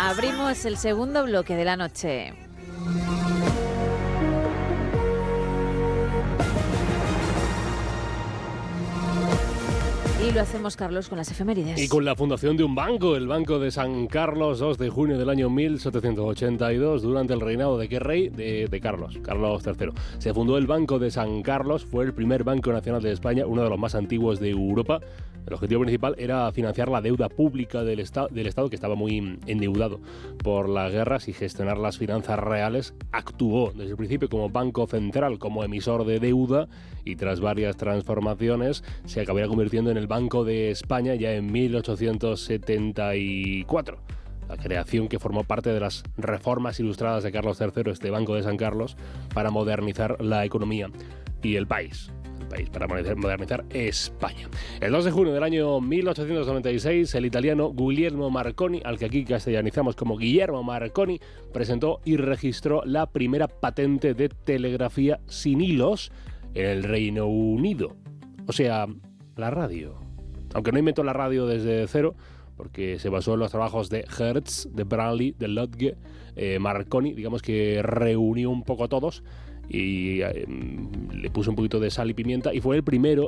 Abrimos el segundo bloque de la noche. Y lo hacemos, Carlos, con las efemérides. Y con la fundación de un banco, el Banco de San Carlos, 2 de junio del año 1782, durante el reinado de qué rey? De Carlos III. Se fundó el Banco de San Carlos, fue el primer banco nacional de España, uno de los más antiguos de Europa. El objetivo principal era financiar la deuda pública del Estado, que estaba muy endeudado por las guerras, y gestionar las finanzas reales. Actuó desde el principio como banco central, como emisor de deuda, y tras varias transformaciones se acabaría convirtiendo en el Banco de España ya en 1874. La creación que formó parte de las reformas ilustradas de Carlos III, este Banco de San Carlos, para modernizar la economía y el país, para modernizar España. El 2 de junio del año 1896, el italiano Guglielmo Marconi, al que aquí castellanizamos como Guillermo Marconi, presentó y registró la primera patente de telegrafía sin hilos en el Reino Unido. O sea, la radio. Aunque no inventó la radio desde cero, porque se basó en los trabajos de Hertz, de Branly, de Lodge, Marconi, digamos que reunió un poco a todos y le puso un poquito de sal y pimienta, y fue el primero